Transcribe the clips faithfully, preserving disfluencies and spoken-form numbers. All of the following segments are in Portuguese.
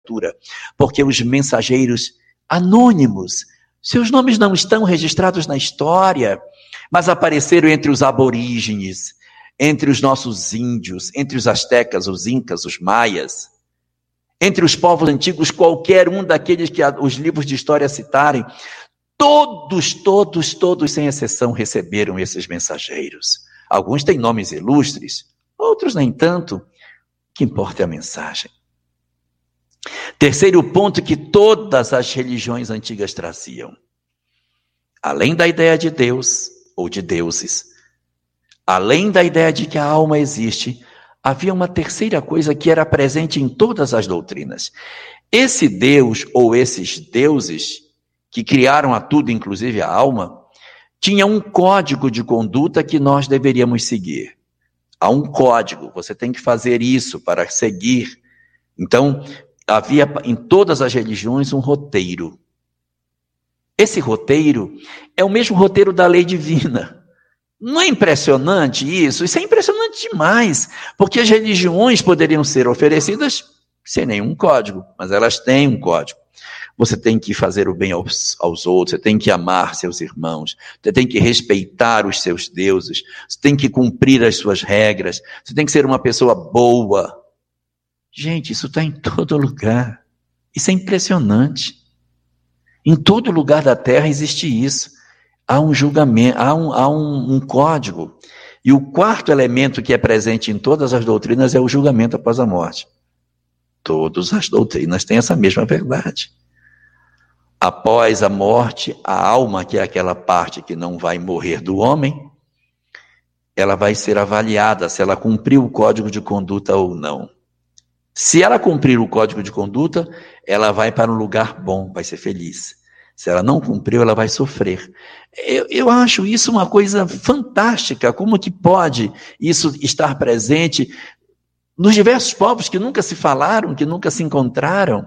porque os mensageiros anônimos, seus nomes não estão registrados na história, mas apareceram entre os aborígenes, entre os nossos índios, entre os astecas, os incas, os maias, entre os povos antigos, qualquer um daqueles que os livros de história citarem, todos, todos, todos, sem exceção, receberam esses mensageiros. Alguns têm nomes ilustres, outros nem tanto. O que importa é a mensagem. Terceiro ponto que todas as religiões antigas traziam. Além da ideia de Deus, ou de deuses, além da ideia de que a alma existe, havia uma terceira coisa que era presente em todas as doutrinas. Esse Deus, ou esses deuses, que criaram a tudo, inclusive a alma, tinha um código de conduta que nós deveríamos seguir. Há um código, você tem que fazer isso para seguir. Então, havia em todas as religiões um roteiro. Esse roteiro é o mesmo roteiro da lei divina. Não é impressionante isso? Isso é impressionante demais, porque as religiões poderiam ser oferecidas sem nenhum código, mas elas têm um código. Você tem que fazer o bem aos, aos outros, você tem que amar seus irmãos, você tem que respeitar os seus deuses, você tem que cumprir as suas regras, você tem que ser uma pessoa boa. Gente, isso está em todo lugar. Isso é impressionante. Em todo lugar da terra existe isso. Há um julgamento, há um, há um, um código. E o quarto elemento que é presente em todas as doutrinas é o julgamento após a morte. Todas as doutrinas têm essa mesma verdade. Após a morte, a alma, que é aquela parte que não vai morrer do homem, ela vai ser avaliada se ela cumpriu o código de conduta ou não. Se ela cumprir o código de conduta, ela vai para um lugar bom, vai ser feliz. Se ela não cumpriu, ela vai sofrer. Eu, eu acho isso uma coisa fantástica. Como que pode isso estar presente nos diversos povos que nunca se falaram, que nunca se encontraram?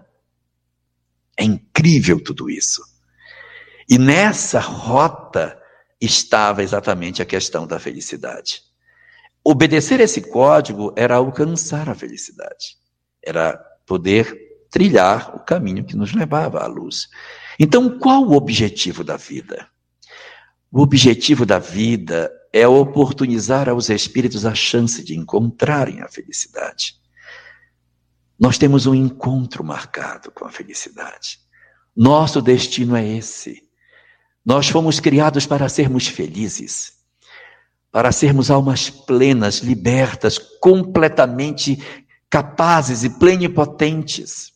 É incrível tudo isso. E nessa rota estava exatamente a questão da felicidade. Obedecer esse código era alcançar a felicidade. Era poder trilhar o caminho que nos levava à luz. Então, qual o objetivo da vida? O objetivo da vida é oportunizar aos espíritos a chance de encontrarem a felicidade. Nós temos um encontro marcado com a felicidade. Nosso destino é esse. Nós fomos criados para sermos felizes, para sermos almas plenas, libertas, completamente capazes e plenipotentes.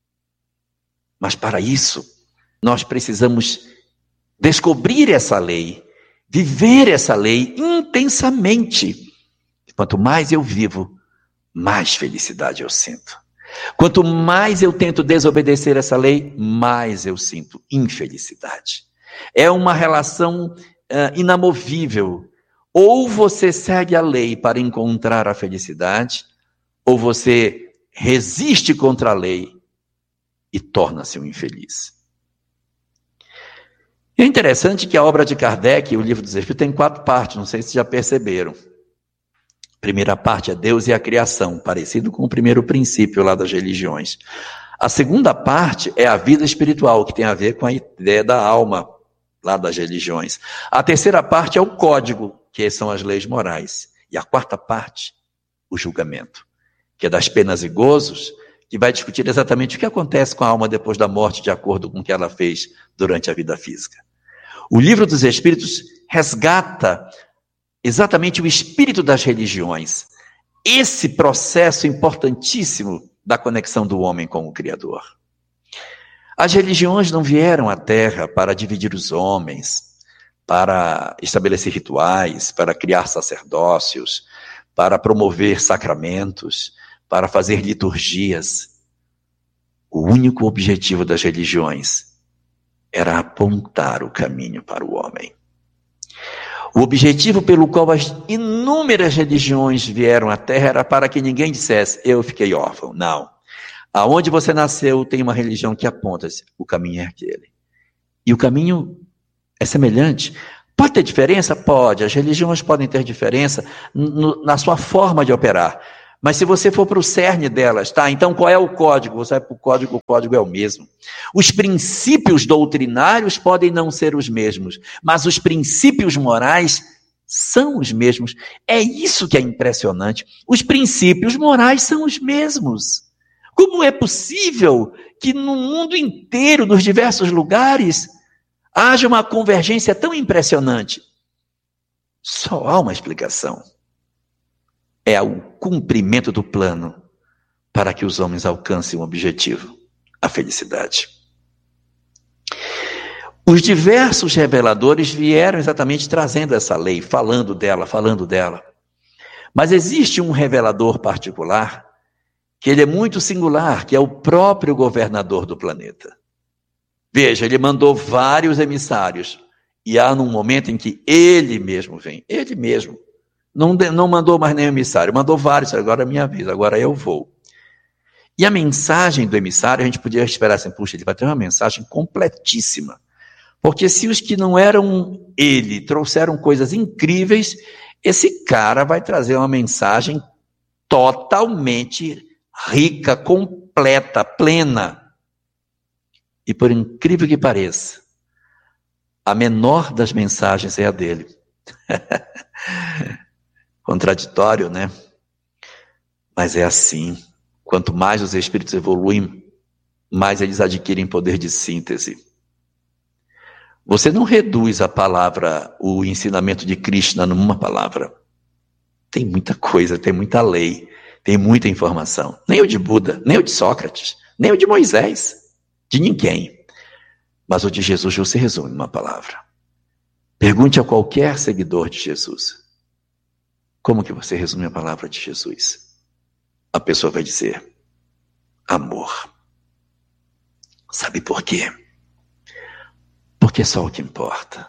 Mas para isso, nós precisamos descobrir essa lei, viver essa lei intensamente. Quanto mais eu vivo, mais felicidade eu sinto. Quanto mais eu tento desobedecer essa lei, mais eu sinto infelicidade. É uma relação uh, inamovível. Ou você segue a lei para encontrar a felicidade, ou você resiste contra a lei e torna-se um infeliz. É interessante que a obra de Kardec, o Livro dos Espíritos, tem quatro partes, não sei se já perceberam. A primeira parte é Deus e a criação, parecido com o primeiro princípio lá das religiões. A segunda parte é a vida espiritual, que tem a ver com a ideia da alma lá das religiões. A terceira parte é o código, que são as leis morais. E a quarta parte, o julgamento, que é das penas e gozos, que vai discutir exatamente o que acontece com a alma depois da morte, de acordo com o que ela fez durante a vida física. O Livro dos Espíritos resgata exatamente o espírito das religiões, esse processo importantíssimo da conexão do homem com o Criador. As religiões não vieram à Terra para dividir os homens, para estabelecer rituais, para criar sacerdócios, para promover sacramentos, para fazer liturgias. O único objetivo das religiões era apontar o caminho para o homem. O objetivo pelo qual as inúmeras religiões vieram à Terra era para que ninguém dissesse, eu fiquei órfão. Não. Aonde você nasceu tem uma religião que aponta, o caminho é aquele. E o caminho é semelhante. Pode ter diferença? Pode. As religiões podem ter diferença no, na sua forma de operar. Mas se você for para o cerne delas, tá? Então qual é o código? Você vai para o código, o código é o mesmo. Os princípios doutrinários podem não ser os mesmos, mas os princípios morais são os mesmos. É isso que é impressionante. Os princípios morais são os mesmos. Como é possível que no mundo inteiro, nos diversos lugares, haja uma convergência tão impressionante? Só há uma explicação. É o cumprimento do plano para que os homens alcancem um objetivo, a felicidade. Os diversos reveladores vieram exatamente trazendo essa lei, falando dela, falando dela. Mas existe um revelador particular, que ele é muito singular, que é o próprio governador do planeta. Veja, ele mandou vários emissários, e há num momento em que ele mesmo vem, ele mesmo. Não, não mandou mais nenhum emissário, mandou vários, agora é minha vez, agora eu vou. E a mensagem do emissário, a gente podia esperar assim, puxa, ele vai ter uma mensagem completíssima. Porque se os que não eram ele trouxeram coisas incríveis, esse cara vai trazer uma mensagem totalmente rica, completa, plena. E por incrível que pareça, a menor das mensagens é a dele. Contraditório, né? Mas é assim. Quanto mais os espíritos evoluem, mais eles adquirem poder de síntese. Você não reduz a palavra, o ensinamento de Krishna numa palavra. Tem muita coisa, tem muita lei, tem muita informação. Nem o de Buda, nem o de Sócrates, nem o de Moisés, de ninguém. Mas o de Jesus você resume numa palavra. Pergunte a qualquer seguidor de Jesus. Como que você resume a palavra de Jesus? A pessoa vai dizer, amor. Sabe por quê? Porque é só o que importa.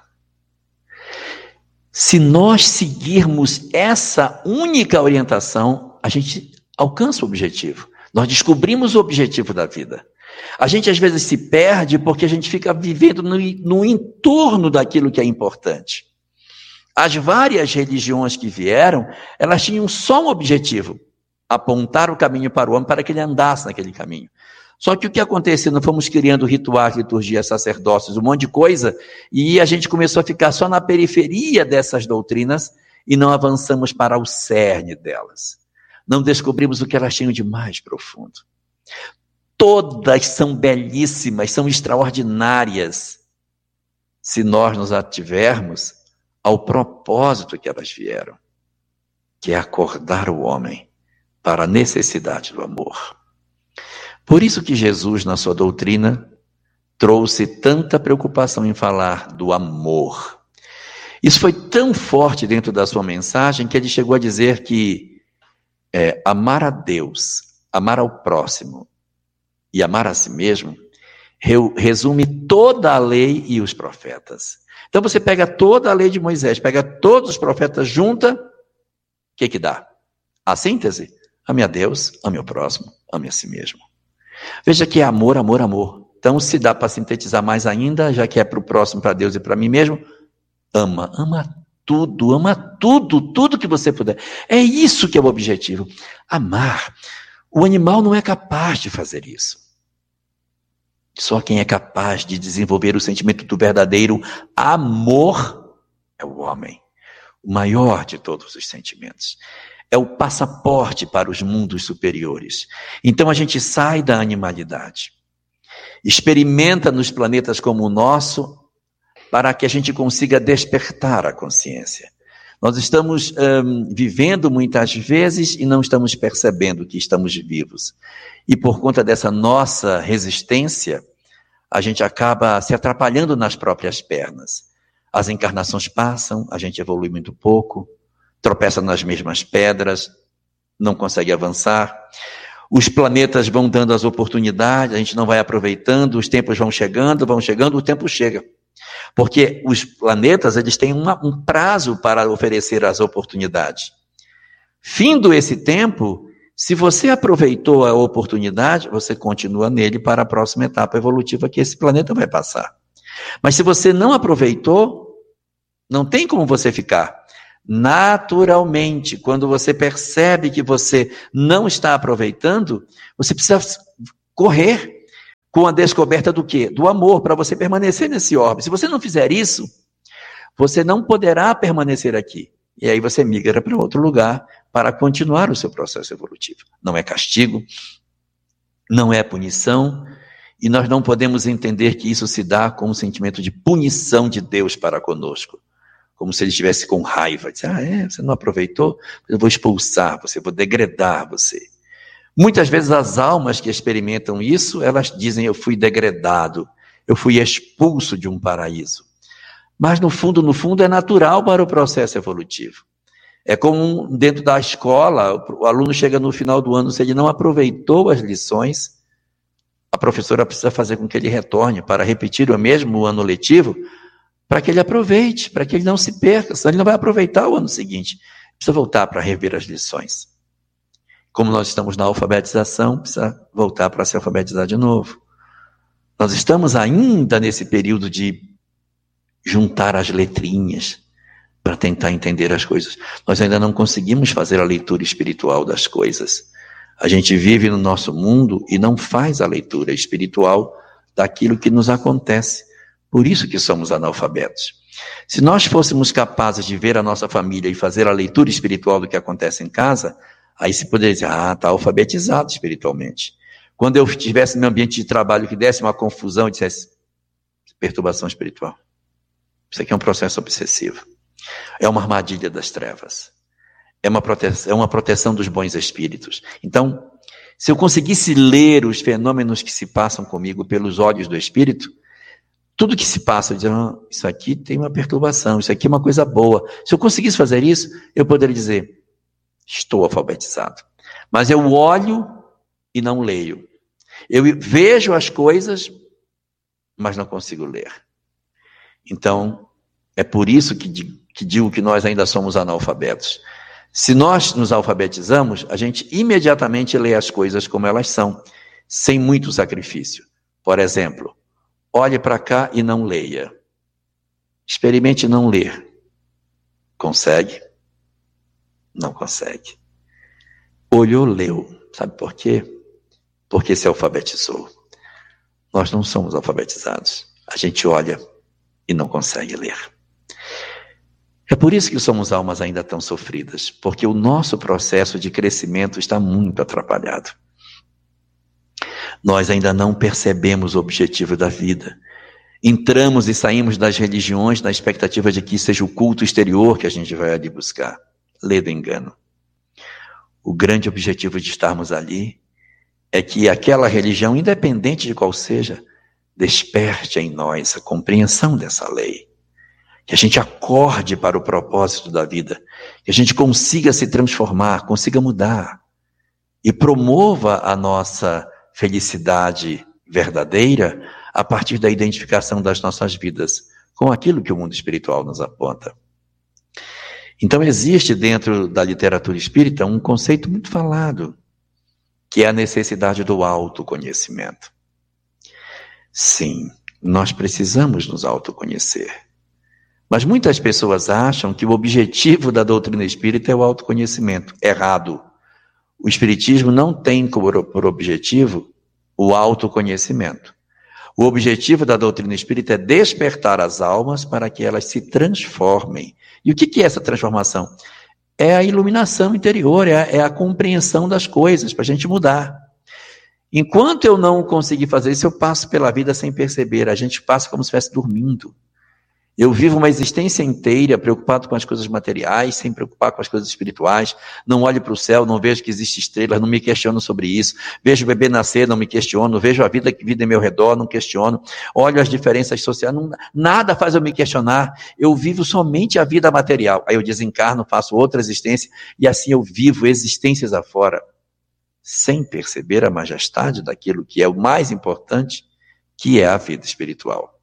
Se nós seguirmos essa única orientação, a gente alcança o objetivo. Nós descobrimos o objetivo da vida. A gente às vezes se perde porque a gente fica vivendo no, no entorno daquilo que é importante. As várias religiões que vieram, elas tinham só um objetivo, apontar o caminho para o homem para que ele andasse naquele caminho. Só que o que aconteceu? Nós fomos criando rituais, liturgias, sacerdócios, um monte de coisa, e a gente começou a ficar só na periferia dessas doutrinas e não avançamos para o cerne delas. Não descobrimos o que elas tinham de mais profundo. Todas são belíssimas, são extraordinárias, se nós nos ativermos ao propósito que elas vieram, que é acordar o homem para a necessidade do amor. Por isso que Jesus, na sua doutrina, trouxe tanta preocupação em falar do amor. Isso foi tão forte dentro da sua mensagem que ele chegou a dizer que é, amar a Deus, amar ao próximo e amar a si mesmo resume toda a lei e os profetas. Então você pega toda a lei de Moisés, pega todos os profetas, junta, o que que dá? A síntese? Ame a Deus, ame ao próximo, ame a si mesmo. Veja que é amor, amor, amor. Então, se dá para sintetizar mais ainda, já que é para o próximo, para Deus e para mim mesmo, ama, ama tudo, ama tudo, tudo que você puder. É isso que é o objetivo. Amar. O animal não é capaz de fazer isso. Só quem é capaz de desenvolver o sentimento do verdadeiro amor é o homem. O maior de todos os sentimentos. É o passaporte para os mundos superiores. Então a gente sai da animalidade. Experimenta nos planetas como o nosso, para que a gente consiga despertar a consciência. Nós estamos hum, vivendo muitas vezes e não estamos percebendo que estamos vivos. E por conta dessa nossa resistência, a gente acaba se atrapalhando nas próprias pernas. As encarnações passam, a gente evolui muito pouco, tropeça nas mesmas pedras, não consegue avançar. Os planetas vão dando as oportunidades, a gente não vai aproveitando, os tempos vão chegando, vão chegando, o tempo chega. Porque os planetas, eles têm uma, um prazo para oferecer as oportunidades. Findo esse tempo, se você aproveitou a oportunidade, você continua nele para a próxima etapa evolutiva que esse planeta vai passar. Mas se você não aproveitou, não tem como você ficar. Naturalmente, quando você percebe que você não está aproveitando, você precisa correr com a descoberta do quê? Do amor, para você permanecer nesse orbe. Se você não fizer isso, você não poderá permanecer aqui. E aí você migra para outro lugar para continuar o seu processo evolutivo. Não é castigo, não é punição, e nós não podemos entender que isso se dá com um sentimento de punição de Deus para conosco. Como se ele estivesse com raiva. Diz, ah, é? Você não aproveitou? Eu vou expulsar você, vou degradar você. Muitas vezes as almas que experimentam isso, elas dizem, eu fui degradado, eu fui expulso de um paraíso. Mas no fundo, no fundo, é natural para o processo evolutivo. É como dentro da escola, o aluno chega no final do ano, se ele não aproveitou as lições, a professora precisa fazer com que ele retorne para repetir o mesmo ano letivo, para que ele aproveite, para que ele não se perca, senão ele não vai aproveitar o ano seguinte. Precisa voltar para rever as lições. Como nós estamos na alfabetização, precisa voltar para se alfabetizar de novo. Nós estamos ainda nesse período de juntar as letrinhas para tentar entender as coisas. Nós ainda não conseguimos fazer a leitura espiritual das coisas. A gente vive no nosso mundo e não faz a leitura espiritual daquilo que nos acontece. Por isso que somos analfabetos. Se nós fôssemos capazes de ver a nossa família e fazer a leitura espiritual do que acontece em casa, aí se poderia dizer, ah, está alfabetizado espiritualmente. Quando eu estivesse no ambiente de trabalho que desse uma confusão e dissesse, perturbação espiritual. Isso aqui é um processo obsessivo. É uma armadilha das trevas. É uma proteção, é uma proteção dos bons espíritos. Então, se eu conseguisse ler os fenômenos que se passam comigo pelos olhos do espírito, tudo que se passa, eu dizer, ah, isso aqui tem uma perturbação, isso aqui é uma coisa boa. Se eu conseguisse fazer isso, eu poderia dizer, estou alfabetizado. Mas eu olho e não leio. Eu vejo as coisas, mas não consigo ler. Então, é por isso que, que digo que nós ainda somos analfabetos. Se nós nos alfabetizamos, a gente imediatamente lê as coisas como elas são, sem muito sacrifício. Por exemplo, olhe para cá e não leia. Experimente não ler. Consegue? Não consegue. Olhou, leu. Sabe por quê? Porque se alfabetizou. Nós não somos alfabetizados. A gente olha e não consegue ler. É por isso que somos almas ainda tão sofridas, porque o nosso processo de crescimento está muito atrapalhado. Nós ainda não percebemos o objetivo da vida. Entramos e saímos das religiões na expectativa de que seja o culto exterior que a gente vai ali buscar. Lê do engano. O grande objetivo de estarmos ali é que aquela religião, independente de qual seja, desperte em nós a compreensão dessa lei. Que a gente acorde para o propósito da vida. Que a gente consiga se transformar, consiga mudar. E promova a nossa felicidade verdadeira a partir da identificação das nossas vidas com aquilo que o mundo espiritual nos aponta. Então existe dentro da literatura espírita um conceito muito falado, que é a necessidade do autoconhecimento. Sim, nós precisamos nos autoconhecer. Mas muitas pessoas acham que o objetivo da doutrina espírita é o autoconhecimento. Errado. O espiritismo não tem por objetivo o autoconhecimento. O objetivo da doutrina espírita é despertar as almas para que elas se transformem. E o que é essa transformação? É a iluminação interior, é a, é a compreensão das coisas, para a gente mudar. Enquanto eu não conseguir fazer isso, eu passo pela vida sem perceber. A gente passa como se estivesse dormindo. Eu vivo uma existência inteira preocupado com as coisas materiais, sem preocupar com as coisas espirituais. Não olho para o céu, não vejo que existem estrelas, não me questiono sobre isso. Vejo o bebê nascer, não me questiono. Vejo a vida que vive ao meu redor, não questiono. Olho as diferenças sociais, não, nada faz eu me questionar. Eu vivo somente a vida material. Aí eu desencarno, faço outra existência e assim eu vivo existências afora, sem perceber a majestade daquilo que é o mais importante, que é a vida espiritual.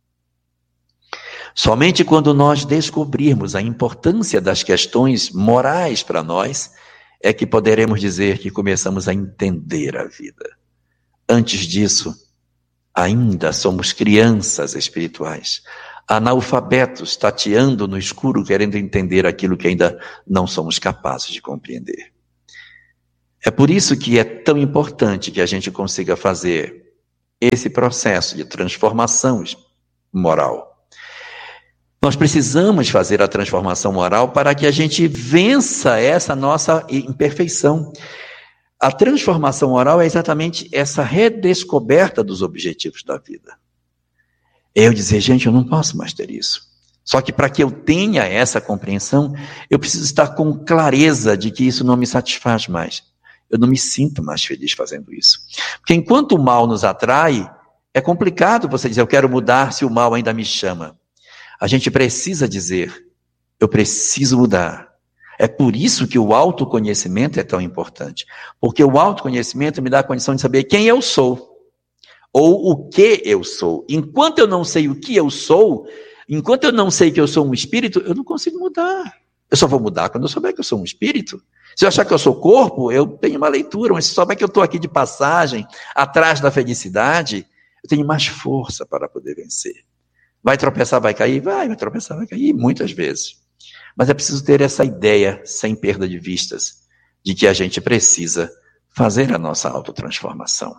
Somente quando nós descobrirmos a importância das questões morais para nós, é que poderemos dizer que começamos a entender a vida. Antes disso, ainda somos crianças espirituais. analfabetos, tateando no escuro, querendo entender aquilo que ainda não somos capazes de compreender. É por isso que é tão importante que a gente consiga fazer esse processo de transformação moral. Nós precisamos fazer a transformação moral para que a gente vença essa nossa imperfeição. A transformação moral é exatamente essa redescoberta dos objetivos da vida. Eu dizer, gente, eu não posso mais ter isso. Só que para que eu tenha essa compreensão, eu preciso estar com clareza de que isso não me satisfaz mais. Eu não me sinto mais feliz fazendo isso. Porque enquanto o mal nos atrai, é complicado você dizer, eu quero mudar se o mal ainda me chama. A gente precisa dizer, eu preciso mudar. É por isso que o autoconhecimento é tão importante. Porque o autoconhecimento me dá a condição de saber quem eu sou. Ou o que eu sou. Enquanto eu não sei o que eu sou, enquanto eu não sei que eu sou um espírito, eu não consigo mudar. Eu só vou mudar quando eu souber que eu sou um espírito. Se eu achar que eu sou corpo, eu tenho uma leitura, mas se eu souber que eu estou aqui de passagem, atrás da felicidade, eu tenho mais força para poder vencer. Vai tropeçar, vai cair? Vai, vai tropeçar, vai cair, muitas vezes. Mas é preciso ter essa ideia, sem perda de vistas, de que a gente precisa fazer a nossa autotransformação.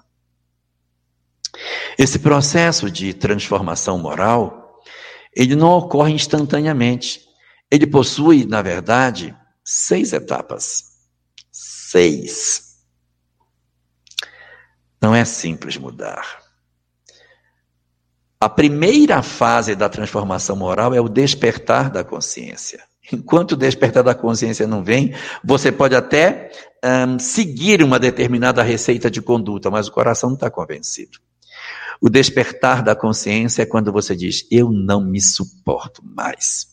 Esse processo de transformação moral, ele não ocorre instantaneamente. Ele possui, na verdade, seis etapas. Seis. Não é simples mudar. A primeira fase da transformação moral é o despertar da consciência. Enquanto o despertar da consciência não vem, você pode até um, seguir uma determinada receita de conduta, mas o coração não está convencido. O despertar da consciência é quando você diz, eu não me suporto mais.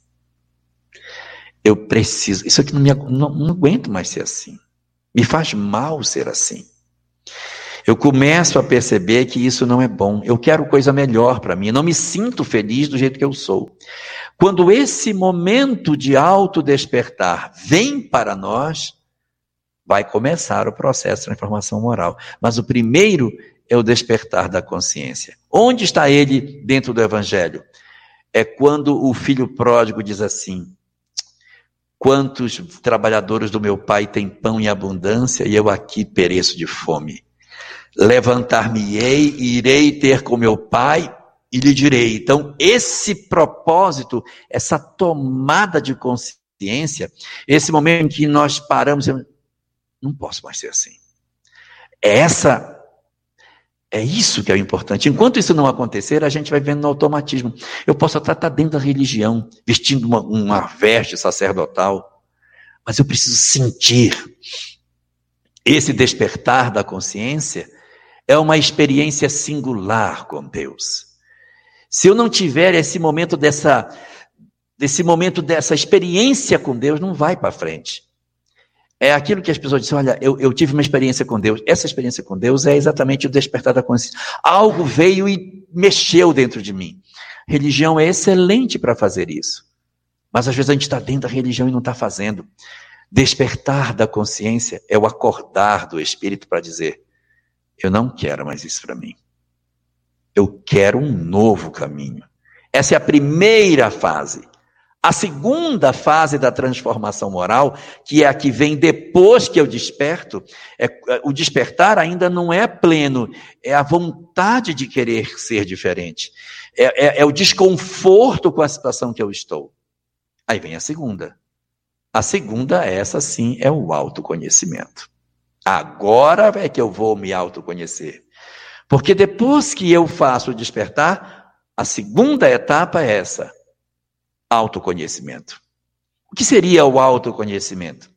Eu preciso, isso aqui não, me, não, não aguento mais ser assim. Me faz mal ser assim. Eu começo a perceber que isso não é bom. Eu quero coisa melhor para mim. Eu não me sinto feliz do jeito que eu sou. Quando esse momento de autodespertar vem para nós, vai começar o processo de transformação moral. Mas o primeiro é o despertar da consciência. Onde está ele dentro do Evangelho? É quando o filho pródigo diz assim, quantos trabalhadores do meu pai têm pão em abundância e eu aqui pereço de fome. Levantar-me-ei e irei ter com meu pai e lhe direi. Então, esse propósito, essa tomada de consciência, esse momento em que nós paramos, eu não posso mais ser assim. Essa, é isso que é o importante. Enquanto isso não acontecer, a gente vai vendo no automatismo. Eu posso até estar dentro da religião, vestindo uma, uma veste sacerdotal, mas eu preciso sentir. Esse despertar da consciência é uma experiência singular com Deus. Se eu não tiver esse momento dessa, desse momento dessa experiência com Deus, não vai para frente. É aquilo que as pessoas dizem, olha, eu, eu tive uma experiência com Deus. Essa experiência com Deus é exatamente o despertar da consciência. Algo veio e mexeu dentro de mim. Religião é excelente para fazer isso. Mas às vezes a gente está dentro da religião e não está fazendo. Despertar da consciência é o acordar do espírito para dizer, eu não quero mais isso para mim. Eu quero um novo caminho. Essa é a primeira fase. A segunda fase da transformação moral, que é a que vem depois que eu desperto, é, o despertar ainda não é pleno, é a vontade de querer ser diferente. É, é, é o desconforto com a situação que eu estou. Aí vem a segunda. A segunda, essa sim, é o autoconhecimento. Agora é que eu vou me autoconhecer. Porque depois que eu faço o despertar, a segunda etapa é essa. Autoconhecimento. O que seria o autoconhecimento?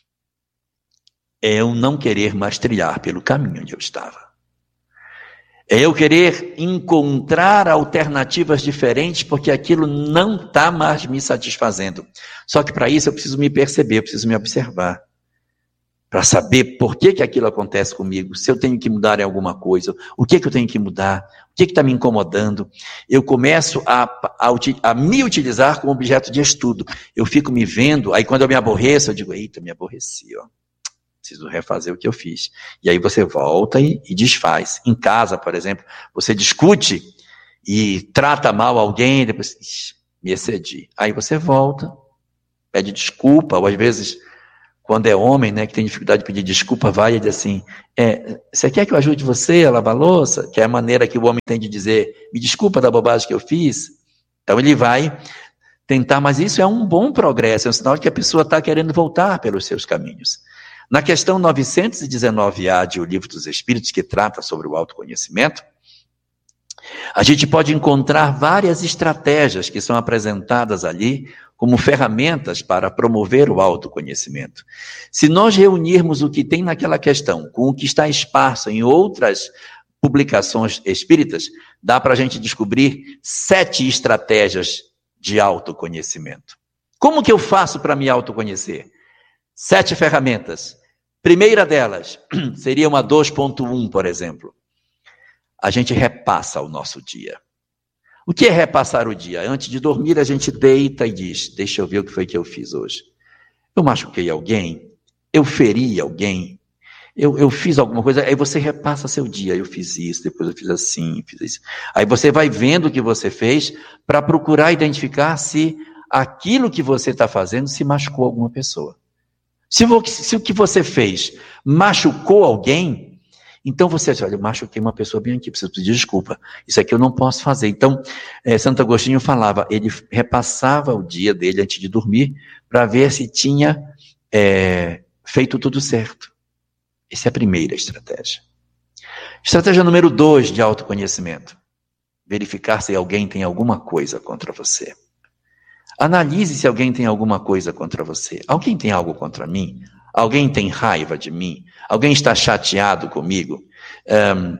É eu não querer mais trilhar pelo caminho onde eu estava. É eu querer encontrar alternativas diferentes porque aquilo não está mais me satisfazendo. Só que para isso eu preciso me perceber, eu preciso me observar. Para saber por que, que aquilo acontece comigo, se eu tenho que mudar em alguma coisa, o que, que eu tenho que mudar, o que está me incomodando. Eu começo a, a, a me utilizar como objeto de estudo. Eu fico me vendo, aí quando eu me aborreço, eu digo, eita, me aborreci, ó. Preciso refazer o que eu fiz. E aí você volta e, e desfaz. Em casa, por exemplo, você discute e trata mal alguém, depois, ixi, me excedi. Aí você volta, pede desculpa, ou às vezes, quando é homem, né, que tem dificuldade de pedir desculpa, vai e diz assim, é, você quer que eu ajude você a lavar a louça? Que é a maneira que o homem tem de dizer, me desculpa da bobagem que eu fiz. Então ele vai tentar, mas isso é um bom progresso, é um sinal de que a pessoa está querendo voltar pelos seus caminhos. Na questão novecentos e dezenove A de O Livro dos Espíritos, que trata sobre o autoconhecimento, a gente pode encontrar várias estratégias que são apresentadas ali como ferramentas para promover o autoconhecimento. Se nós reunirmos o que tem naquela questão com o que está esparso em outras publicações espíritas, dá para a gente descobrir sete estratégias de autoconhecimento. Como que eu faço para me autoconhecer? Sete ferramentas. Primeira delas seria uma dois ponto um, por exemplo. A gente repassa o nosso dia. O que é repassar o dia? Antes de dormir, a gente deita e diz, deixa eu ver o que foi que eu fiz hoje. Eu machuquei alguém? Eu feri alguém? Eu, eu fiz alguma coisa? Aí você repassa seu dia. Eu fiz isso, depois eu fiz assim, fiz isso. Aí você vai vendo o que você fez para procurar identificar se aquilo que você está fazendo se machucou alguma pessoa. Se, se o que você fez machucou alguém, então você diz, olha, eu machuquei uma pessoa bem aqui, preciso pedir desculpa. Isso aqui eu não posso fazer. Então, é, Santo Agostinho falava, ele repassava o dia dele antes de dormir para ver se tinha é, feito tudo certo. Essa é a primeira estratégia. Estratégia número dois de autoconhecimento. Verificar se alguém tem alguma coisa contra você. Analise se alguém tem alguma coisa contra você. Alguém tem algo contra mim? Alguém tem raiva de mim? Alguém está chateado comigo? Um,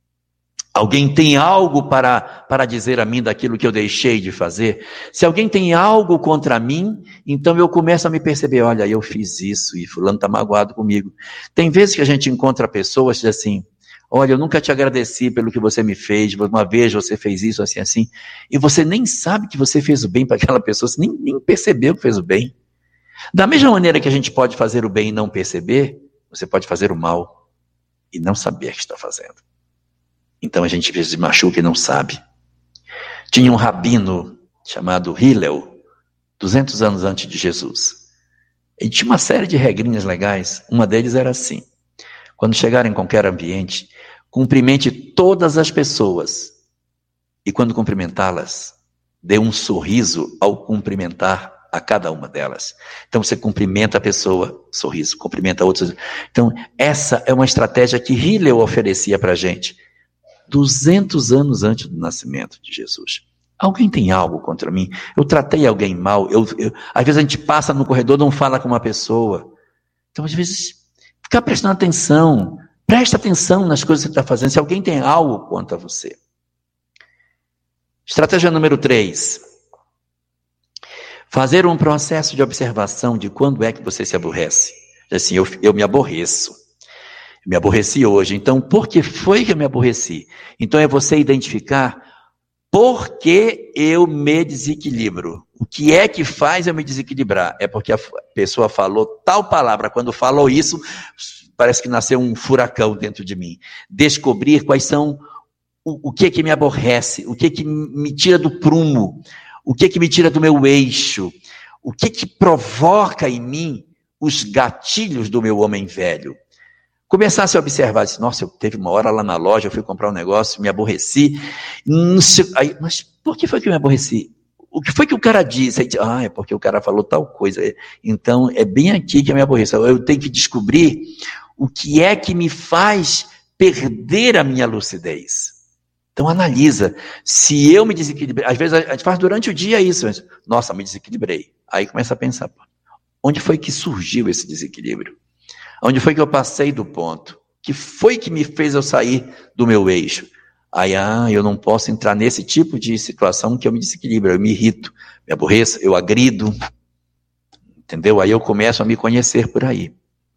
alguém tem algo para, para dizer a mim daquilo que eu deixei de fazer? Se alguém tem algo contra mim, então eu começo a me perceber, olha, eu fiz isso e fulano está magoado comigo. Tem vezes que a gente encontra pessoas que dizem assim, olha, eu nunca te agradeci pelo que você me fez, uma vez você fez isso, assim, assim, e você nem sabe que você fez o bem para aquela pessoa, você nem, nem percebeu que fez o bem. Da mesma maneira que a gente pode fazer o bem e não perceber, você pode fazer o mal e não saber que está fazendo. Então a gente às vezes machuca e não sabe. Tinha um rabino chamado Hillel, duzentos anos antes de Jesus. Ele tinha uma série de regrinhas legais. Uma deles era assim, quando chegar em qualquer ambiente, cumprimente todas as pessoas. E quando cumprimentá-las, dê um sorriso ao cumprimentar a cada uma delas. Então você cumprimenta a pessoa, sorriso, cumprimenta outros. Então essa é uma estratégia que Hillel oferecia para a gente, duzentos anos antes do nascimento de Jesus. Alguém tem algo contra mim? Eu tratei alguém mal? Eu, eu, às vezes a gente passa no corredor e não fala com uma pessoa. Então às vezes, fica prestando atenção, presta atenção nas coisas que você está fazendo, se alguém tem algo contra você. Estratégia número três. Fazer um processo de observação de quando é que você se aborrece. Assim, eu, eu me aborreço. Me aborreci hoje. Então, por que foi que eu me aborreci? Então, é você identificar por que eu me desequilibro. O que é que faz eu me desequilibrar? É porque a pessoa falou tal palavra. Quando falou isso, parece que nasceu um furacão dentro de mim. Descobrir quais são o, o que é que me aborrece, o que é que me tira do prumo, o que que me tira do meu eixo? O que que provoca em mim os gatilhos do meu homem velho? Começasse a observar, disse, nossa, eu teve uma hora lá na loja, eu fui comprar um negócio, me aborreci. Não sei, aí, mas por que foi que eu me aborreci? O que foi que o cara disse? Aí, ah, é porque o cara falou tal coisa. Então, é bem aqui que eu me aborreço. Eu tenho que descobrir o que é que me faz perder a minha lucidez. Então analisa, se eu me desequilibrei, às vezes a gente faz durante o dia isso, mas, nossa, me desequilibrei. Aí começa a pensar, onde foi que surgiu esse desequilíbrio? Onde foi que eu passei do ponto? Que foi que me fez eu sair do meu eixo? Aí, ah, eu não posso entrar nesse tipo de situação que eu me desequilibro, eu me irrito, me aborreço, eu agrido, entendeu? Aí eu começo a me conhecer por aí.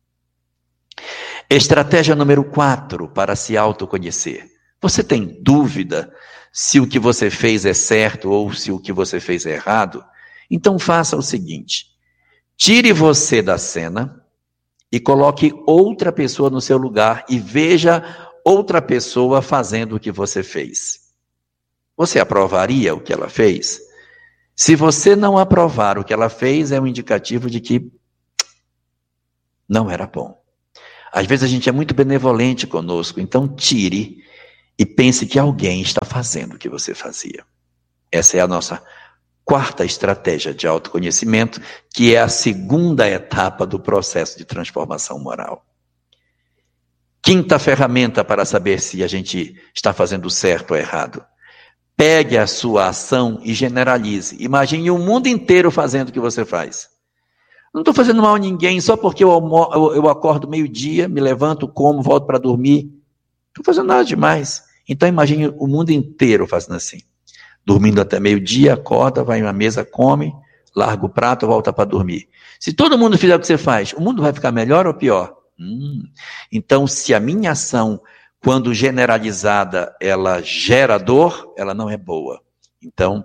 Estratégia número quatro para se autoconhecer. Você tem dúvida se o que você fez é certo ou se o que você fez é errado? Então faça o seguinte, tire você da cena e coloque outra pessoa no seu lugar e veja outra pessoa fazendo o que você fez. você aprovaria o que ela fez? Se você não aprovar o que ela fez, é um indicativo de que não era bom. Às vezes a gente é muito benevolente conosco, então tire e pense que alguém está fazendo o que você fazia. Essa é a nossa quarta estratégia de autoconhecimento, que é a segunda etapa do processo de transformação moral. Quinta ferramenta para saber se a gente está fazendo certo ou errado. Pegue a sua ação e generalize. Imagine o mundo inteiro fazendo o que você faz. Não estou fazendo mal a ninguém só porque eu, eu, eu acordo meio-dia, me levanto, como, volto para dormir. Não estou fazendo nada demais. Então imagine o mundo inteiro fazendo assim. Dormindo até meio-dia, acorda, vai na mesa, come, larga o prato, volta para dormir. Se todo mundo fizer o que você faz, o mundo vai ficar melhor ou pior? Hum. Então, se a minha ação, quando generalizada, ela gera dor, ela não é boa. Então,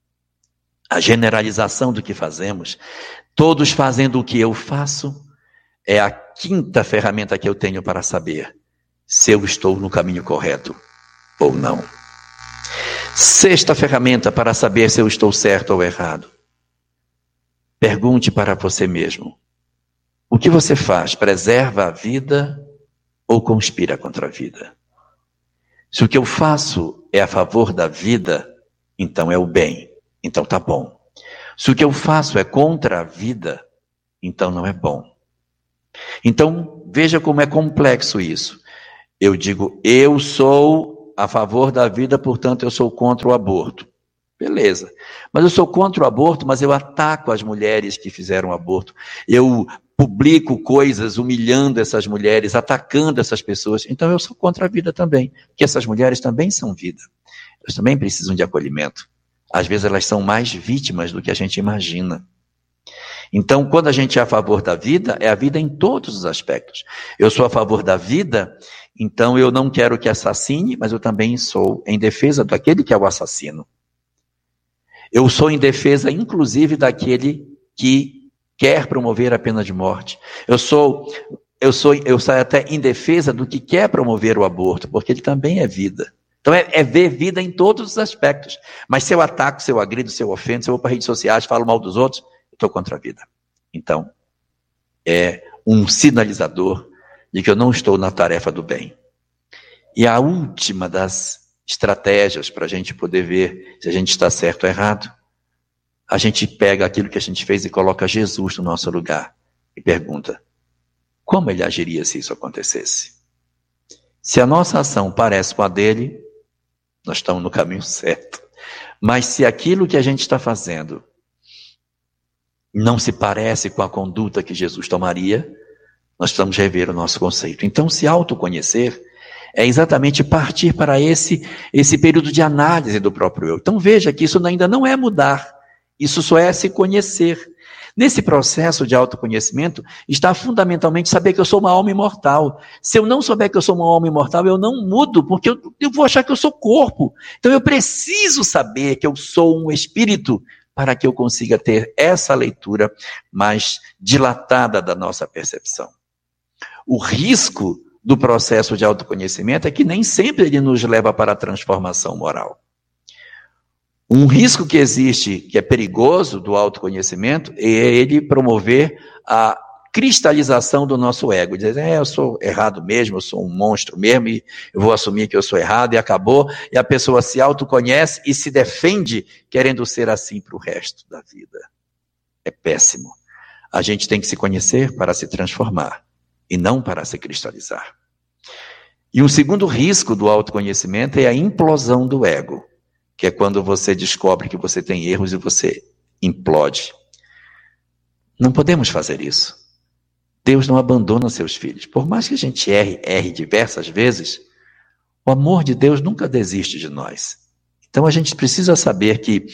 a generalização do que fazemos, todos fazendo o que eu faço, é a quinta ferramenta que eu tenho para saber se eu estou no caminho correto ou não. Sexta ferramenta para saber se eu estou certo ou errado. Pergunte para você mesmo. O que você faz? Preserva a vida ou conspira contra a vida? Se o que eu faço é a favor da vida, então é o bem. Então tá bom. Se o que eu faço é contra a vida, então não é bom. Então, veja como é complexo isso. Eu digo, eu sou a favor da vida, portanto eu sou contra o aborto. Beleza. Mas eu sou contra o aborto, mas eu ataco as mulheres que fizeram aborto. Eu publico coisas humilhando essas mulheres, atacando essas pessoas. Então eu sou contra a vida também. Porque essas mulheres também são vida. Elas também precisam de acolhimento. Às vezes elas são mais vítimas do que a gente imagina. Então, quando a gente é a favor da vida, é a vida em todos os aspectos. Eu sou a favor da vida, então eu não quero que assassine, mas eu também sou em defesa daquele que é o assassino. Eu sou em defesa, inclusive, daquele que quer promover a pena de morte. Eu sou, eu sou, eu saio até em defesa do que quer promover o aborto, porque ele também é vida. Então é, é ver vida em todos os aspectos. Mas se eu ataco, se eu agrido, se eu ofendo, se eu vou para redes sociais, falo mal dos outros, eu estou contra a vida. Então, é um sinalizador de que eu não estou na tarefa do bem. E a última das estratégias para a gente poder ver se a gente está certo ou errado, a gente pega aquilo que a gente fez e coloca Jesus no nosso lugar e pergunta, como ele agiria se isso acontecesse? Se a nossa ação parece com a dele, nós estamos no caminho certo. Mas se aquilo que a gente está fazendo não se parece com a conduta que Jesus tomaria, nós precisamos rever o nosso conceito. Então, se autoconhecer é exatamente partir para esse, esse período de análise do próprio eu. Então veja que isso ainda não é mudar, isso só é se conhecer. Nesse processo de autoconhecimento está fundamentalmente saber que eu sou uma alma imortal. Se eu não souber que eu sou uma alma imortal, eu não mudo, porque eu, eu vou achar que eu sou corpo. Então eu preciso saber que eu sou um espírito para que eu consiga ter essa leitura mais dilatada da nossa percepção. O risco do processo de autoconhecimento é que nem sempre ele nos leva para a transformação moral. Um risco que existe, que é perigoso do autoconhecimento, é ele promover a cristalização do nosso ego. Dizer, é, eu sou errado mesmo, eu sou um monstro mesmo, e eu vou assumir que eu sou errado, e acabou. E a pessoa se autoconhece e se defende querendo ser assim para o resto da vida. É péssimo. A gente tem que se conhecer para se transformar, e não para se cristalizar. E um segundo risco do autoconhecimento é a implosão do ego, que é quando você descobre que você tem erros e você implode. Não podemos fazer isso. Deus não abandona seus filhos. Por mais que a gente erre, erre diversas vezes, o amor de Deus nunca desiste de nós. Então a gente precisa saber que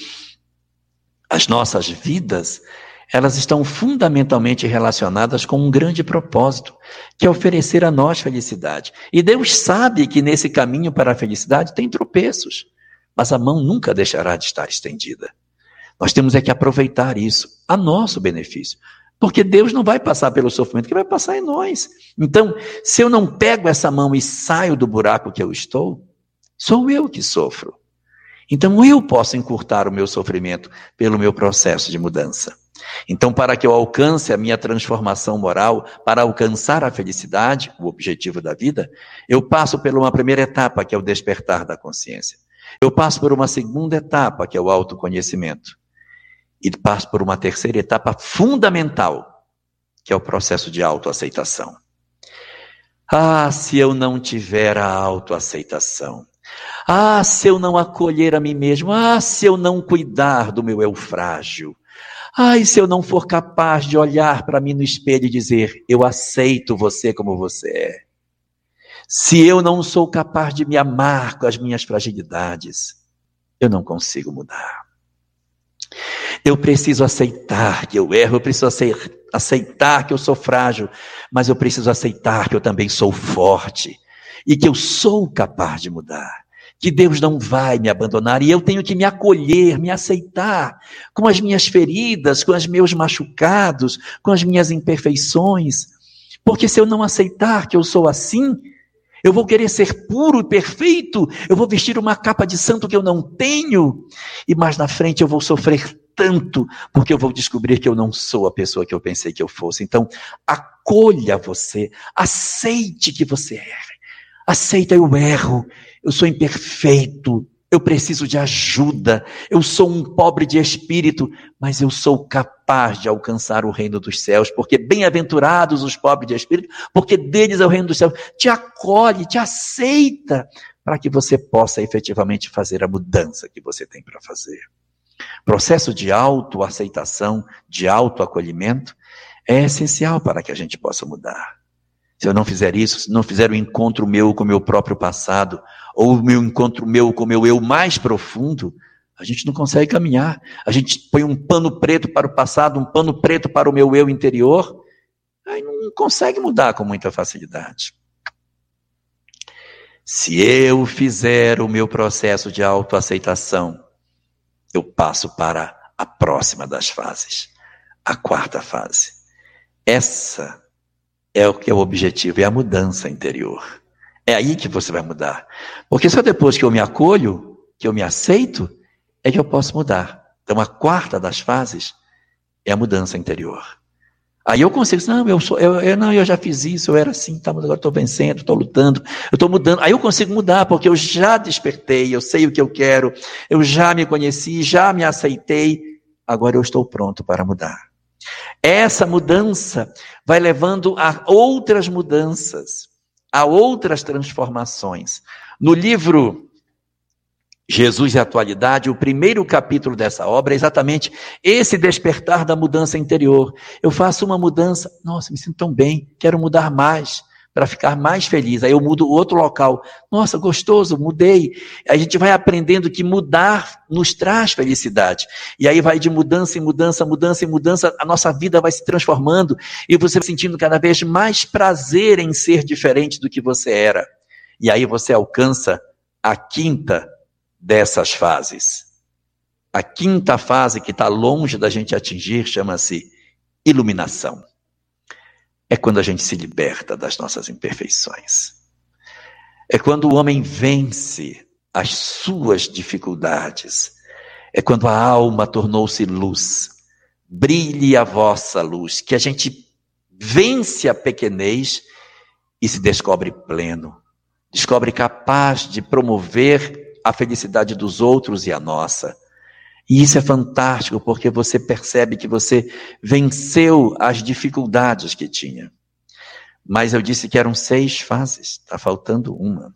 as nossas vidas, elas estão fundamentalmente relacionadas com um grande propósito, que é oferecer a nós felicidade. E Deus sabe que nesse caminho para a felicidade tem tropeços. Mas a mão nunca deixará de estar estendida. Nós temos é que aproveitar isso a nosso benefício. Porque Deus não vai passar pelo sofrimento, que vai passar em nós. Então, se eu não pego essa mão e saio do buraco que eu estou, sou eu que sofro. Então eu posso encurtar o meu sofrimento pelo meu processo de mudança. Então, para que eu alcance a minha transformação moral, para alcançar a felicidade, o objetivo da vida, eu passo por uma primeira etapa, que é o despertar da consciência. Eu passo por uma segunda etapa, que é o autoconhecimento. E passo por uma terceira etapa fundamental, que é o processo de autoaceitação. Ah, se eu não tiver a autoaceitação. Ah, se eu não acolher a mim mesmo. Ah, se eu não cuidar do meu eu frágil. Ah, e se eu não for capaz de olhar para mim no espelho e dizer, eu aceito você como você é. Se eu não sou capaz de me amar com as minhas fragilidades, eu não consigo mudar. Eu preciso aceitar que eu erro, eu preciso aceitar que eu sou frágil, mas eu preciso aceitar que eu também sou forte e que eu sou capaz de mudar. Que Deus não vai me abandonar e eu tenho que me acolher, me aceitar com as minhas feridas, com os meus machucados, com as minhas imperfeições. Porque se eu não aceitar que eu sou assim, eu vou querer ser puro e perfeito, eu vou vestir uma capa de santo que eu não tenho, e mais na frente eu vou sofrer tanto, porque eu vou descobrir que eu não sou a pessoa que eu pensei que eu fosse. Então, acolha você, aceite que você erre, aceita eu erro, eu sou imperfeito, eu preciso de ajuda, eu sou um pobre de espírito, mas eu sou capaz de alcançar o reino dos céus, porque bem-aventurados os pobres de espírito, porque deles é o reino dos céus. Te acolhe, te aceita, para que você possa efetivamente fazer a mudança que você tem para fazer. Processo de autoaceitação, de autoacolhimento, é essencial para que a gente possa mudar. Se eu não fizer isso, se não fizer o encontro meu com o meu próprio passado, ou o meu encontro meu com o meu eu mais profundo, a gente não consegue caminhar. A gente põe um pano preto para o passado, um pano preto para o meu eu interior, aí não consegue mudar com muita facilidade. Se eu fizer o meu processo de autoaceitação, eu passo para a próxima das fases, a quarta fase. Essa é o que é o objetivo, é a mudança interior. É aí que você vai mudar. Porque só depois que eu me acolho, que eu me aceito, é que eu posso mudar. Então a quarta das fases é a mudança interior. Aí eu consigo, não, eu, sou, eu, eu, não, eu já fiz isso, eu era assim, tá, mas agora estou vencendo, estou lutando, eu estou mudando. Aí eu consigo mudar, porque eu já despertei, eu sei o que eu quero, eu já me conheci, já me aceitei, agora eu estou pronto para mudar. Essa mudança vai levando a outras mudanças, a outras transformações. No livro Jesus e a Atualidade, o primeiro capítulo dessa obra é exatamente esse despertar da mudança interior. Eu faço uma mudança, nossa, me sinto tão bem, quero mudar mais, para ficar mais feliz. Aí eu mudo outro local. Nossa, gostoso, mudei. A gente vai aprendendo que mudar nos traz felicidade. E aí vai de mudança em mudança, mudança em mudança, a nossa vida vai se transformando e você vai sentindo cada vez mais prazer em ser diferente do que você era. E aí você alcança a quinta dessas fases. A quinta fase que está longe da gente atingir chama-se iluminação. É quando a gente se liberta das nossas imperfeições. É quando o homem vence as suas dificuldades. É quando a alma tornou-se luz. Brilhe a vossa luz. Que a gente vence a pequenez e se descobre pleno. Descobre capaz de promover a felicidade dos outros e a nossa. E isso é fantástico, porque você percebe que você venceu as dificuldades que tinha. Mas eu disse que eram seis fases, está faltando uma.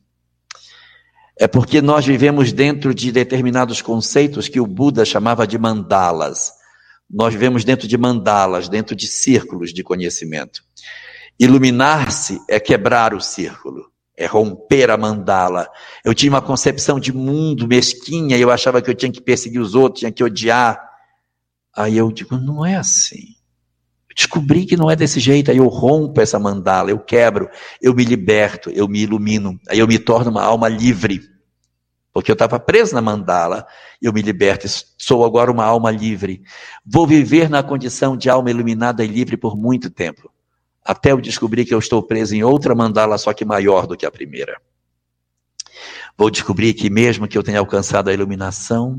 É porque nós vivemos dentro de determinados conceitos que o Buda chamava de mandalas. Nós vivemos dentro de mandalas, dentro de círculos de conhecimento. Iluminar-se é quebrar o círculo. É romper a mandala. Eu tinha uma concepção de mundo mesquinha, e eu achava que eu tinha que perseguir os outros, tinha que odiar. Aí eu digo, não é assim. Eu descobri que não é desse jeito, aí eu rompo essa mandala, eu quebro, eu me liberto, eu me ilumino, aí eu me torno uma alma livre. Porque eu estava preso na mandala, eu me liberto, sou agora uma alma livre. Vou viver na condição de alma iluminada e livre por muito tempo. Até eu descobrir que eu estou preso em outra mandala, só que maior do que a primeira. Vou descobrir que mesmo que eu tenha alcançado a iluminação,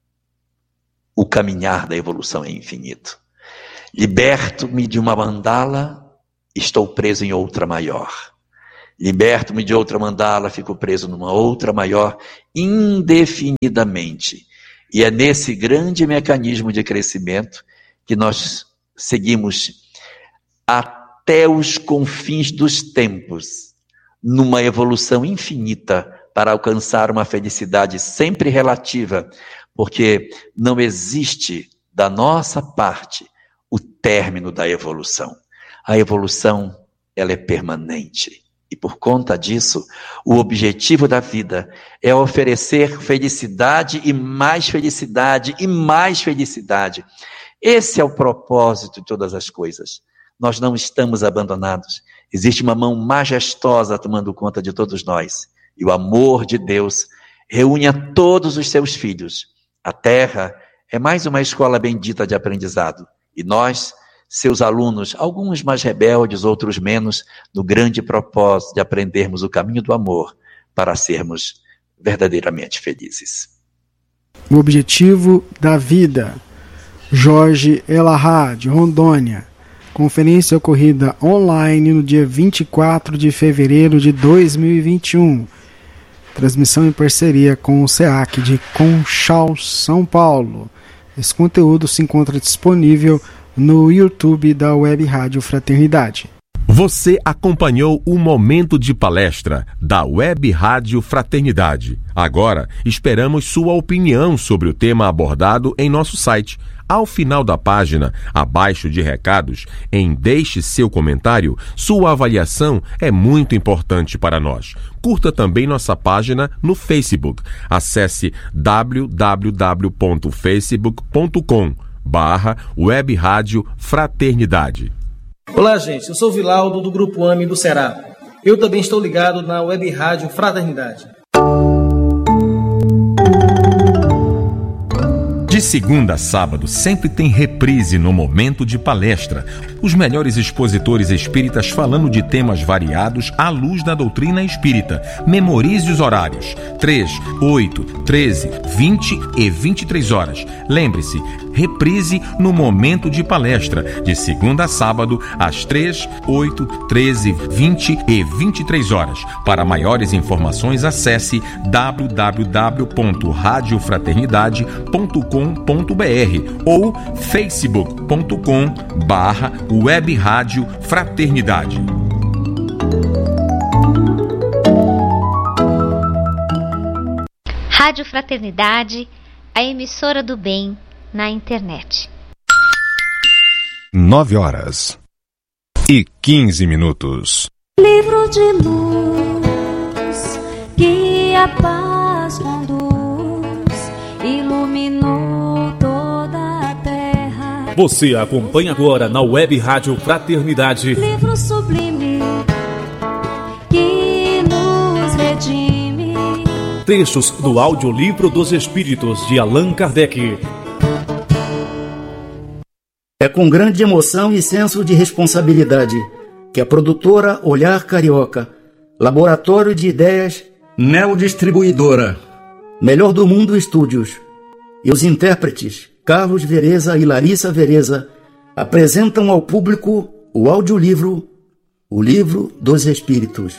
o caminhar da evolução é infinito. Liberto-me de uma mandala, estou preso em outra maior. Liberto-me de outra mandala, fico preso numa outra maior, indefinidamente. E é nesse grande mecanismo de crescimento que nós seguimos até os confins dos tempos, numa evolução infinita para alcançar uma felicidade sempre relativa, porque não existe da nossa parte o término da evolução. A evolução, ela é permanente. E por conta disso, o objetivo da vida é oferecer felicidade e mais felicidade e mais felicidade. Esse é o propósito de todas as coisas. Nós não estamos abandonados. Existe uma mão majestosa tomando conta de todos nós. E o amor de Deus reúne a todos os seus filhos. A terra é mais uma escola bendita de aprendizado. E nós, seus alunos, alguns mais rebeldes, outros menos, no grande propósito de aprendermos o caminho do amor para sermos verdadeiramente felizes. O objetivo da vida. Jorge Elahá, de Rondônia. Conferência ocorrida online no dia vinte e quatro de fevereiro de dois mil e vinte e um. Transmissão em parceria com o SEAC de Conchal, São Paulo. Esse conteúdo se encontra disponível no YouTube da Web Rádio Fraternidade. Você acompanhou o Momento de Palestra da Web Rádio Fraternidade. Agora, esperamos sua opinião sobre o tema abordado em nosso site. Ao final da página, abaixo de recados, em Deixe seu comentário, sua avaliação é muito importante para nós. Curta também nossa página no Facebook. Acesse w w w ponto facebook ponto com barra Web Rádio Fraternidade. Olá, gente. Eu sou o Vilaldo, do Grupo AME do Ceará. Eu também estou ligado na Web Rádio Fraternidade. De segunda a sábado, sempre tem reprise no Momento de Palestra. Os melhores expositores espíritas falando de temas variados à luz da doutrina espírita. Memorize os horários: três, oito, treze, vinte e vinte e três horas. Lembre-se, reprise no Momento de Palestra, de segunda a sábado, às três, oito, treze, vinte e vinte e três horas. Para maiores informações, acesse w w w ponto rádio fraternidade ponto com ponto b r ou facebook ponto com barra Web Rádio Fraternidade. Rádio Fraternidade, a emissora do bem na internet. Nove horas e quinze minutos. Livro de luz que a paz conduz, iluminou toda a terra. Você acompanha agora na Web Rádio Fraternidade. Livro sublime que nos redime. Trechos do Audiolivro dos Espíritos de Allan Kardec. É com grande emoção e senso de responsabilidade que a produtora Olhar Carioca, Laboratório de Ideias, Neodistribuidora, Melhor do Mundo Estúdios e os intérpretes Carlos Vereza e Larissa Vereza apresentam ao público o audiolivro O Livro dos Espíritos.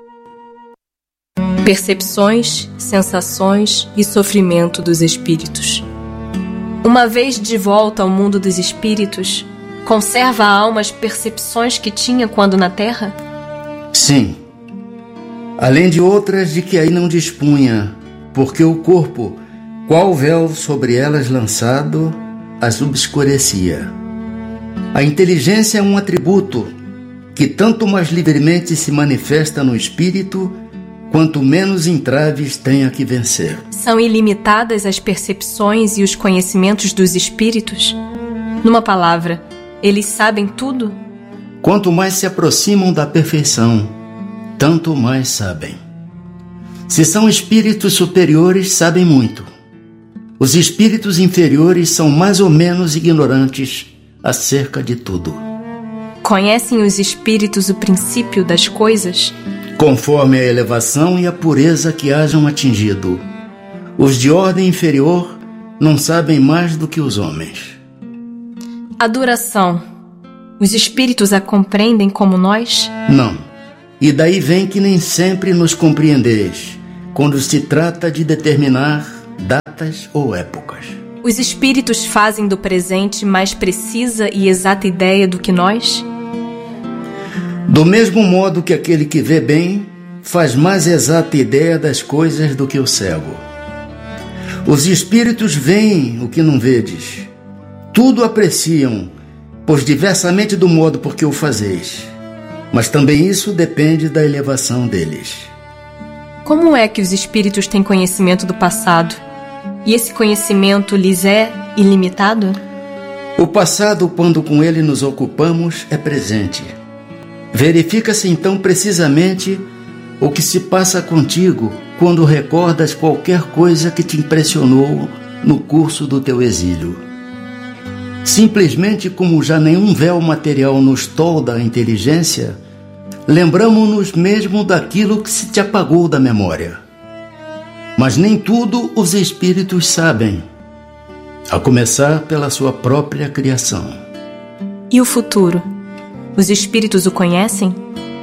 Percepções, sensações e sofrimento dos espíritos. Uma vez de volta ao mundo dos espíritos, conserva a alma as percepções que tinha quando na Terra? Sim. Além de outras de que aí não dispunha, porque o corpo, qual véu sobre elas lançado, as obscurecia. A inteligência é um atributo que tanto mais livremente se manifesta no espírito, quanto menos entraves tenha que vencer. São ilimitadas as percepções e os conhecimentos dos espíritos? Numa palavra, eles sabem tudo? Quanto mais se aproximam da perfeição, tanto mais sabem. Se são espíritos superiores, sabem muito. Os espíritos inferiores são mais ou menos ignorantes acerca de tudo. Conhecem os espíritos o princípio das coisas? conforme a elevação e a pureza que hajam atingido. Os de ordem inferior não sabem mais do que os homens. Adoração. Os espíritos a compreendem como nós? Não. E daí vem que nem sempre nos compreendeis, quando se trata de determinar datas ou épocas. Os espíritos fazem do presente mais precisa e exata ideia do que nós? Do mesmo modo que aquele que vê bem faz mais exata ideia das coisas do que o cego. Os espíritos veem o que não vedes. Tudo apreciam, pois diversamente do modo por que o fazeis. Mas também isso depende da elevação deles. Como é que os espíritos têm conhecimento do passado? E esse conhecimento lhes é ilimitado? O passado, quando com ele nos ocupamos, é presente. Verifica-se então precisamente o que se passa contigo quando recordas qualquer coisa que te impressionou no curso do teu exílio. Simplesmente como já nenhum véu material nos tolda a inteligência, lembramo-nos mesmo daquilo que se te apagou da memória. Mas nem tudo os espíritos sabem, a começar pela sua própria criação. E o futuro? Os espíritos o conhecem?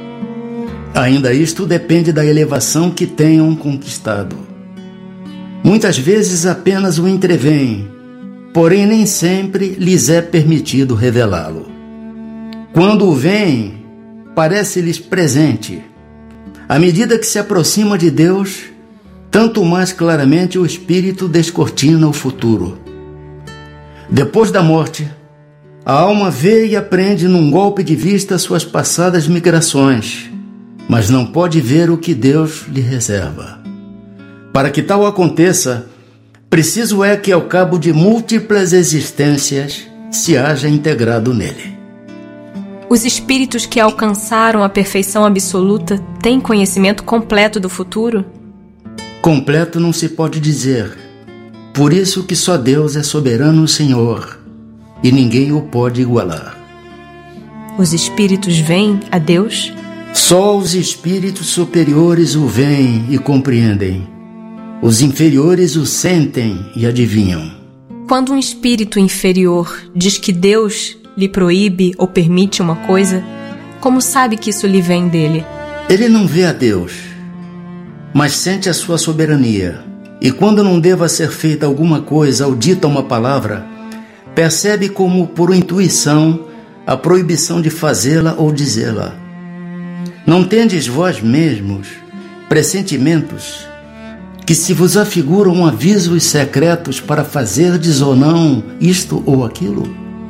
Ainda isto depende da elevação que tenham conquistado. Muitas vezes apenas o entreveem, porém nem sempre lhes é permitido revelá-lo. Quando o veem, parece-lhes presente. À medida que se aproxima de Deus, tanto mais claramente o espírito descortina o futuro. Depois da morte, a alma vê e aprende num golpe de vista suas passadas migrações, mas não pode ver o que Deus lhe reserva. Para que tal aconteça, preciso é que ao cabo de múltiplas existências se haja integrado nele. Os espíritos que alcançaram a perfeição absoluta têm conhecimento completo do futuro? Completo não se pode dizer. Por isso que só Deus é soberano Senhor, e ninguém o pode igualar. Os espíritos veem a Deus? Só os espíritos superiores o veem e compreendem. Os inferiores o sentem e adivinham. Quando um espírito inferior diz que Deus lhe proíbe ou permite uma coisa, como sabe que isso lhe vem dele? Ele não vê a Deus, mas sente a sua soberania. E quando não deva ser feita alguma coisa ou dita uma palavra, percebe como por intuição a proibição de fazê-la ou dizê-la. Não tendes vós mesmos pressentimentos que se vos afiguram avisos secretos para fazerdes ou não isto ou aquilo?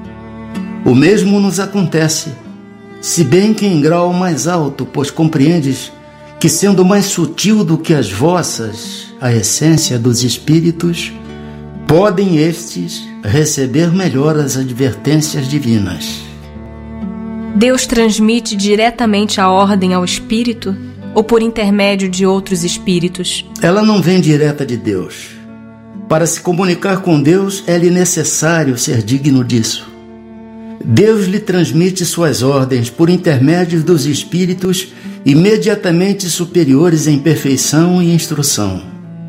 O mesmo nos acontece, se bem que em grau mais alto, pois compreendes que, sendo mais sutil do que as vossas, a essência dos espíritos, podem estes receber melhor as advertências divinas. Deus transmite diretamente a ordem ao espírito ou por intermédio de outros espíritos? Ela não vem direta de Deus. Para se comunicar com Deus, é-lhe necessário ser digno disso. Deus lhe transmite suas ordens por intermédio dos espíritos imediatamente superiores em perfeição e instrução.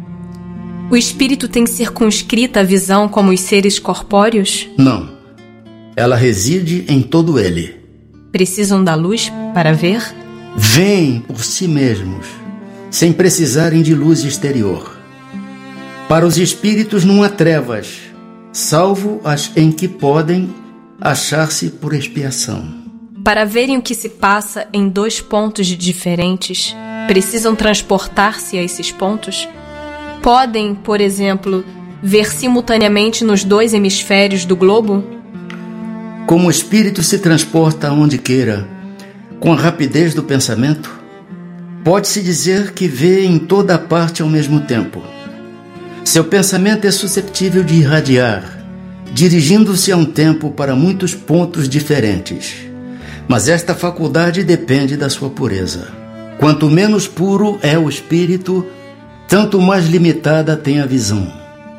O espírito tem circunscrita a visão como os seres corpóreos? Não. Ela reside em todo ele. Precisam da luz para ver? Vêm por si mesmos, sem precisarem de luz exterior. Para os espíritos não há trevas, salvo as em que podem achar-se por expiação. Para verem o que se passa em dois pontos diferentes, precisam transportar-se a esses pontos? Podem, por exemplo, ver simultaneamente nos dois hemisférios do globo? Como o espírito se transporta aonde queira, com a rapidez do pensamento, pode-se dizer que vê em toda a parte ao mesmo tempo. Seu pensamento é susceptível de irradiar, dirigindo-se a um tempo para muitos pontos diferentes. Mas esta faculdade depende da sua pureza. Quanto menos puro é o espírito, tanto mais limitada tem a visão.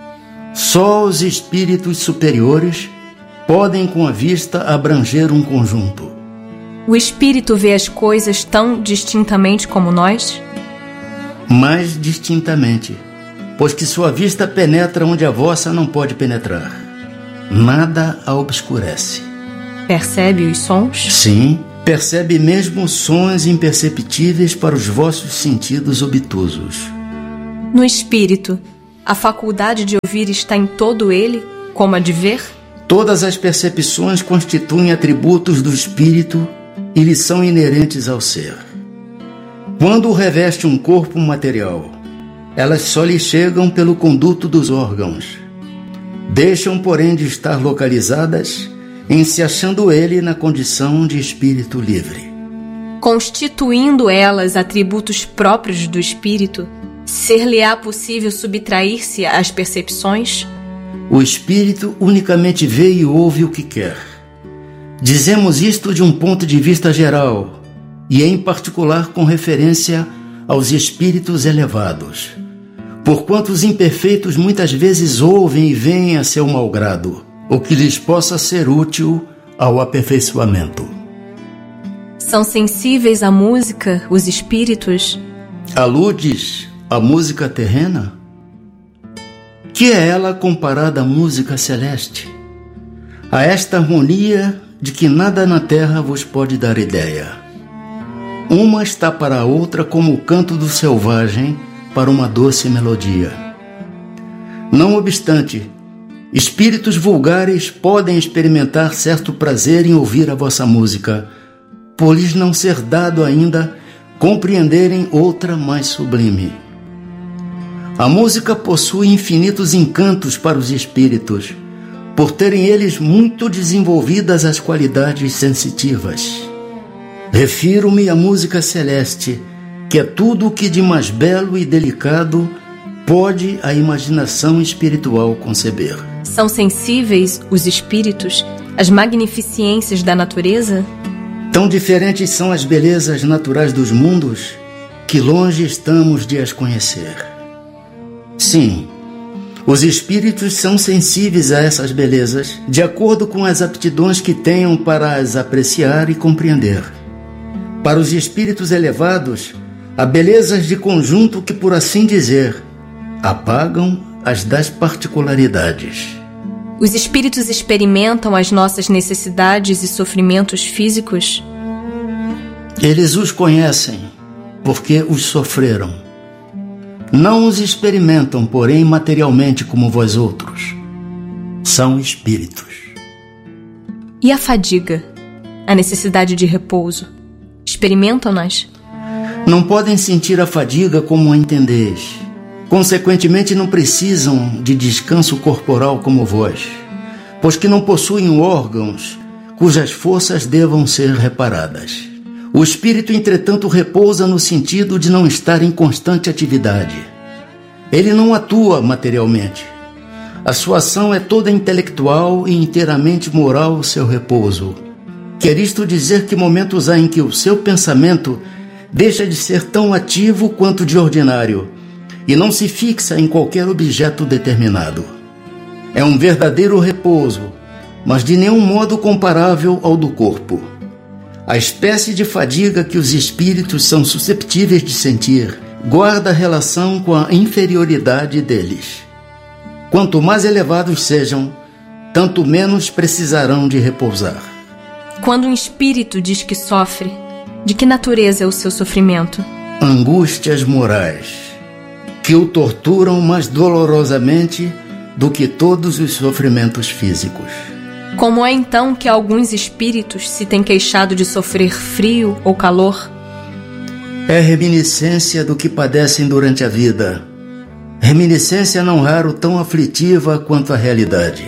Só os espíritos superiores podem com a vista abranger um conjunto. O espírito vê as coisas tão distintamente como nós? Mais distintamente, pois que sua vista penetra onde a vossa não pode penetrar. Nada a obscurece. Percebe os sons? Sim, percebe mesmo sons imperceptíveis para os vossos sentidos obtusos. No espírito, a faculdade de ouvir está em todo ele, como a de ver? Todas as percepções constituem atributos do espírito e lhe são inerentes ao ser. Quando reveste um corpo material, elas só lhe chegam pelo conduto dos órgãos. Deixam, porém, de estar localizadas em se achando ele na condição de espírito livre. Constituindo elas atributos próprios do espírito, ser-lhe-á possível subtrair-se às percepções? O espírito unicamente vê e ouve o que quer. Dizemos isto de um ponto de vista geral, e em particular com referência aos espíritos elevados, porquanto os imperfeitos muitas vezes ouvem e veem a seu malgrado, o que lhes possa ser útil ao aperfeiçoamento. São sensíveis à música os espíritos? Aludes à música terrena? Que é ela comparada à música celeste? A esta harmonia de que nada na terra vos pode dar ideia. Uma está para a outra como o canto do selvagem para uma doce melodia. Não obstante, espíritos vulgares podem experimentar certo prazer em ouvir a vossa música, por lhes não ser dado ainda compreenderem outra mais sublime. A música possui infinitos encantos para os espíritos, por terem eles muito desenvolvidas as qualidades sensitivas. Refiro-me à música celeste, que é tudo o que de mais belo e delicado pode a imaginação espiritual conceber. São sensíveis os espíritos às magnificências da natureza? Tão diferentes são as belezas naturais dos mundos, que longe estamos de as conhecer. Sim, os espíritos são sensíveis a essas belezas, de acordo com as aptidões que tenham para as apreciar e compreender. Para os espíritos elevados, há belezas de conjunto que, por assim dizer, apagam as das particularidades. Os espíritos experimentam as nossas necessidades e sofrimentos físicos? Eles os conhecem, porque os sofreram. Não os experimentam, porém, materialmente como vós outros. São espíritos. E a fadiga? A necessidade de repouso? Experimentam-nas? Não podem sentir a fadiga como a entendeis. Consequentemente, não precisam de descanso corporal como vós, pois que não possuem órgãos cujas forças devam ser reparadas. O espírito, entretanto, repousa no sentido de não estar em constante atividade. Ele não atua materialmente. A sua ação é toda intelectual e inteiramente moral o seu repouso. Quer isto dizer que momentos há em que o seu pensamento deixa de ser tão ativo quanto de ordinário e não se fixa em qualquer objeto determinado. É um verdadeiro repouso, mas de nenhum modo comparável ao do corpo. A espécie de fadiga que os espíritos são susceptíveis de sentir guarda relação com a inferioridade deles. Quanto mais elevados sejam, tanto menos precisarão de repousar. Quando um espírito diz que sofre, de que natureza é o seu sofrimento? Angústias morais, que o torturam mais dolorosamente do que todos os sofrimentos físicos. Como é então que alguns espíritos se têm queixado de sofrer frio ou calor? É reminiscência do que padecem durante a vida. Reminiscência não raro tão aflitiva quanto a realidade.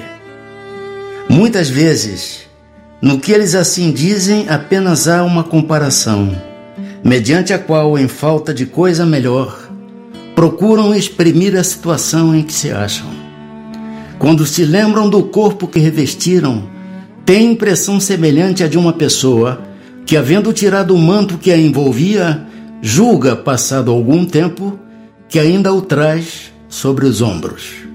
Muitas vezes, no que eles assim dizem, apenas há uma comparação, mediante a qual, em falta de coisa melhor, procuram exprimir a situação em que se acham. Quando se lembram do corpo que revestiram, têm impressão semelhante à de uma pessoa que, havendo tirado o manto que a envolvia, julga, passado algum tempo, que ainda o traz sobre os ombros.